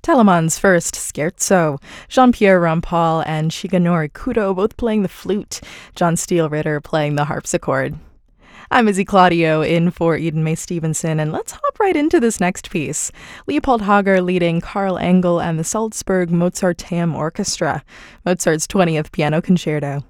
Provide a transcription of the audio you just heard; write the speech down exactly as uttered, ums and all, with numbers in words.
Telemann's first scherzo, Jean-Pierre Rampal and Shigenori Kudo both playing the flute, John Steele Ritter playing the harpsichord. I'm Izzy Claudio in for Eden Mae Stevenson, and let's hop right into this next piece. Leopold Hager leading Karl Engel and the Salzburg Mozarteum Orchestra, Mozart's twentieth Piano Concerto.